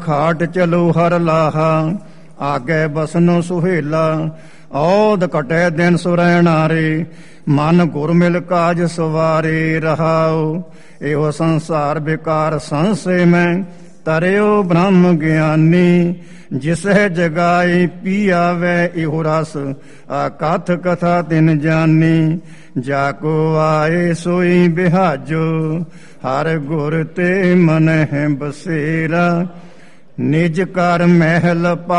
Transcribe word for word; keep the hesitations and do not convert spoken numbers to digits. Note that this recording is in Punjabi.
ਖਾਟ ਚਲੋ ਹਰ ਲਾਹਾ, ਆਗੇ ਬਸਨੋ ਸੁਹੇਲਾ। ਔਦ ਕਟੇ ਦਿਨ ਸੁਰੈਣਾਰੇ, ਮਨ ਗੁਰ ਮਿਲ ਕਾਜ ਸਵਾਰੇ। ਰਹਾਉ ਇਹੋ ਸੰਸਾਰ ਬਿਕਾਰ ਸੰਸੇ ਮੈਂ, ਤਰਿਓ ਬ੍ਰਹਮ ਗਿਆਨੀ। ਜਿਸਹਿ ਜਗਾਏ ਪੀ ਆਵੈ ਇਹੋ ਰਸ, ਆ ਕਥ ਕਥਾ ਤਿਨ ਜਾਨੀ। ਜਾ ਕੋ ਆਏ ਸੋਈ ਬਿਹਾਜੋ, ਹਰ ਗੁਰ ਤੇ ਮਨਹਿ ਬਸੇਰਾ। ਨਿਜ ਕਰ ਮਹਿਲ ਪਾ